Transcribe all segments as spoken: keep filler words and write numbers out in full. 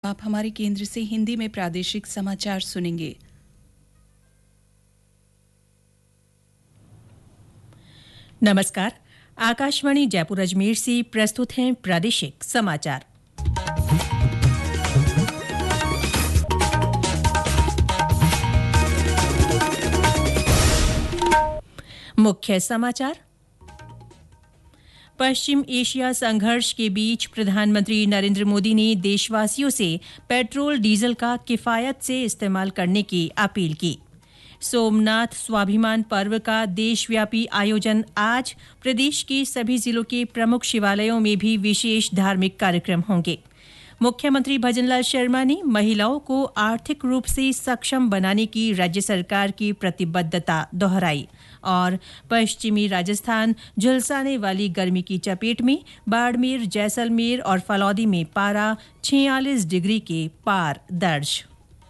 आप हमारे केंद्र से हिंदी में प्रादेशिक समाचार सुनेंगे। नमस्कार, आकाशवाणी जयपुर अजमेर से प्रस्तुत हैं प्रादेशिक समाचार। मुख्य समाचार। पश्चिम एशिया संघर्ष के बीच प्रधानमंत्री नरेंद्र मोदी ने देशवासियों से पेट्रोल डीजल का किफायत से इस्तेमाल करने की अपील की। सोमनाथ स्वाभिमान पर्व का देशव्यापी आयोजन आज। प्रदेश के सभी जिलों के प्रमुख शिवालयों में भी विशेष धार्मिक कार्यक्रम होंगे। मुख्यमंत्री भजनलाल शर्मा ने महिलाओं को आर्थिक रूप से सक्षम बनाने की राज्य सरकार की प्रतिबद्धता दोहराई। और पश्चिमी राजस्थान झुलसाने वाली गर्मी की चपेट में बाड़मेर, जैसलमेर और फलौदी में पारा छियालीस डिग्री के पार दर्ज।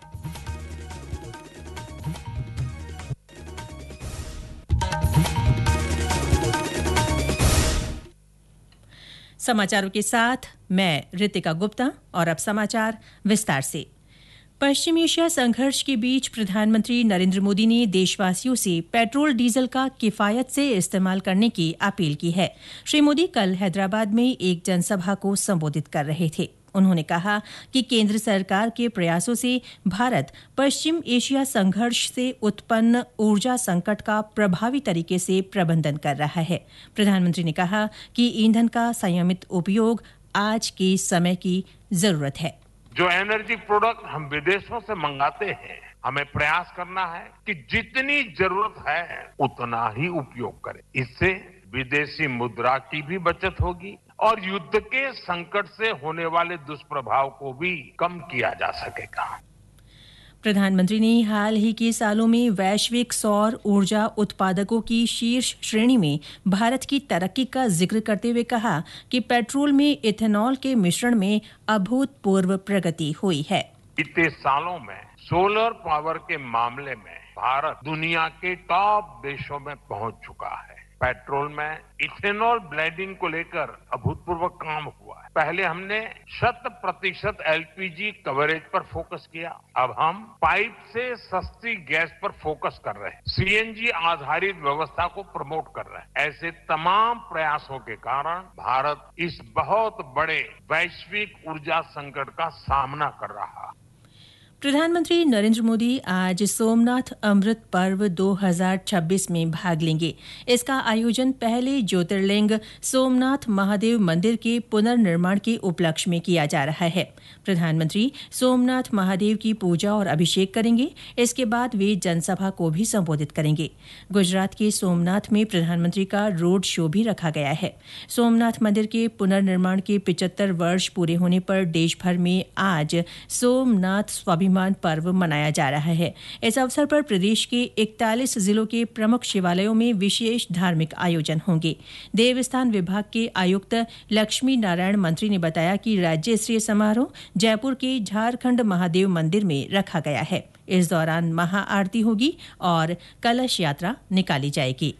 समाचारों के साथ मैं रितिका गुप्ता और अब समाचार विस्तार से। पश्चिम एशिया संघर्ष के बीच प्रधानमंत्री नरेंद्र मोदी ने देशवासियों से पेट्रोल डीजल का किफायत से इस्तेमाल करने की अपील की है। श्री मोदी कल हैदराबाद में एक जनसभा को संबोधित कर रहे थे। उन्होंने कहा कि केंद्र सरकार के प्रयासों से भारत पश्चिम एशिया संघर्ष से उत्पन्न ऊर्जा संकट का प्रभावी तरीके से प्रबंधन कर रहा है। प्रधानमंत्री ने कहा कि ईंधन का संयमित उपयोग आज के समय की जरूरत है। जो एनर्जी प्रोडक्ट हम विदेशों से मंगाते हैं, हमें प्रयास करना है कि जितनी जरूरत है उतना ही उपयोग करें। इससे विदेशी मुद्रा की भी बचत होगी और युद्ध के संकट से होने वाले दुष्प्रभाव को भी कम किया जा सकेगा। प्रधानमंत्री ने हाल ही के सालों में वैश्विक सौर ऊर्जा उत्पादकों की शीर्ष श्रेणी में भारत की तरक्की का जिक्र करते हुए कहा कि पेट्रोल में इथेनॉल के मिश्रण में अभूतपूर्व प्रगति हुई है। बीते सालों में सोलर पावर के मामले में भारत दुनिया के टॉप देशों में पहुंच चुका है। पेट्रोल में इथेनॉल ब्लेंडिंग को लेकर अभूतपूर्व काम हुआ है। पहले हमने शत प्रतिशत एलपीजी कवरेज पर फोकस किया, अब हम पाइप से सस्ती गैस पर फोकस कर रहे हैं। सीएनजी आधारित व्यवस्था को प्रमोट कर रहे हैं। ऐसे तमाम प्रयासों के कारण भारत इस बहुत बड़े वैश्विक ऊर्जा संकट का सामना कर रहा है। प्रधानमंत्री नरेंद्र मोदी आज सोमनाथ अमृत पर्व दो हज़ार छब्बीस में भाग लेंगे। इसका आयोजन पहले ज्योतिर्लिंग सोमनाथ महादेव मंदिर के पुनर्निर्माण के उपलक्ष्य में किया जा रहा है। प्रधानमंत्री सोमनाथ महादेव की पूजा और अभिषेक करेंगे। इसके बाद वे जनसभा को भी संबोधित करेंगे। गुजरात के सोमनाथ में प्रधानमंत्री का रोड शो भी रखा गया है। सोमनाथ मंदिर के पुनर्निर्माण के पिचहत्तर वर्ष पूरे होने पर देश भर में आज सोमनाथ स्वाभिमान पर्व मनाया जा रहा है। इस अवसर पर प्रदेश के इकतालीस जिलों के प्रमुख शिवालयों में विशेष धार्मिक आयोजन होंगे। देवस्थान विभाग के आयुक्त लक्ष्मी नारायण मंत्री ने बताया कि राज्य स्तरीय समारोह जयपुर के झारखंड महादेव मंदिर में रखा गया है। इस दौरान महाआरती होगी और कलश यात्रा निकाली जाएगी।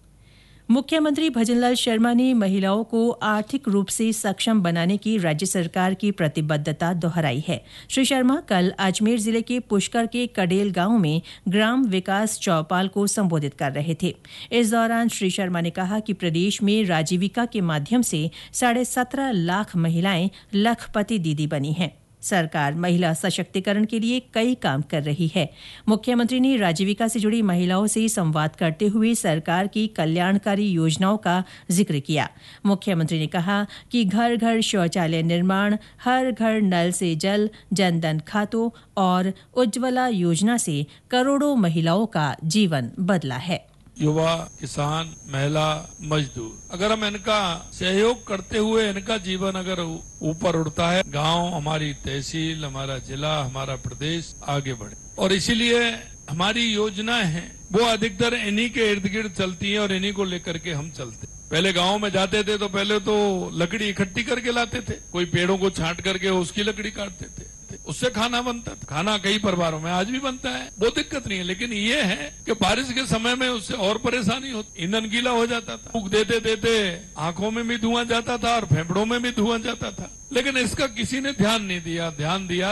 मुख्यमंत्री भजनलाल शर्मा ने महिलाओं को आर्थिक रूप से सक्षम बनाने की राज्य सरकार की प्रतिबद्धता दोहराई है। श्री शर्मा कल अजमेर जिले के पुष्कर के कडेल गांव में ग्राम विकास चौपाल को संबोधित कर रहे थे। इस दौरान श्री शर्मा ने कहा कि प्रदेश में राजीविका के माध्यम से साढ़े सत्रह लाख महिलाएं लखपति दीदी बनी हैं। सरकार महिला सशक्तिकरण के लिए कई काम कर रही है। मुख्यमंत्री ने राजीविका से जुड़ी महिलाओं से संवाद करते हुए सरकार की कल्याणकारी योजनाओं का जिक्र किया। मुख्यमंत्री ने कहा कि घर घर शौचालय निर्माण, हर घर नल से जल, जनधन खातों और उज्ज्वला योजना से करोड़ों महिलाओं का जीवन बदला है। युवा, किसान, महिला, मजदूर, अगर हम इनका सहयोग करते हुए इनका जीवन अगर ऊपर उठता है, गांव, हमारी तहसील, हमारा जिला, हमारा प्रदेश आगे बढ़े। और इसीलिए हमारी योजनाएं हैं वो अधिकतर इन्हीं के इर्द गिर्द चलती हैं और इन्हीं को लेकर के हम चलते। पहले गांव में जाते थे तो पहले तो लकड़ी इकट्ठी करके लाते थे, कोई पेड़ों को छांट करके उसकी लकड़ी काटते थे, उससे खाना बनता था। खाना कई परिवारों में आज भी बनता है, वो दिक्कत नहीं है। लेकिन ये है कि बारिश के समय में उससे और परेशानी होती, ईंधन गीला हो जाता था, फूंक देते देते आंखों में भी धुआं जाता था और फेफड़ों में भी धुआं जाता था। लेकिन इसका किसी ने ध्यान नहीं दिया। ध्यान दिया